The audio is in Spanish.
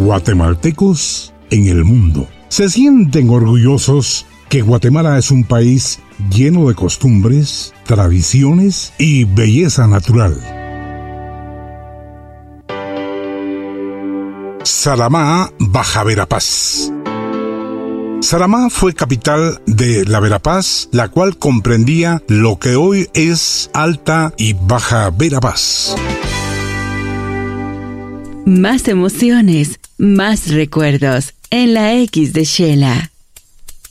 guatemaltecos en el mundo. Se sienten orgullosos que Guatemala es un país lleno de costumbres, tradiciones y belleza natural. Saramá, Baja Verapaz. Saramá fue capital de la Verapaz, la cual comprendía lo que hoy es Alta y Baja Verapaz. Más emociones, más recuerdos en la X de Shela.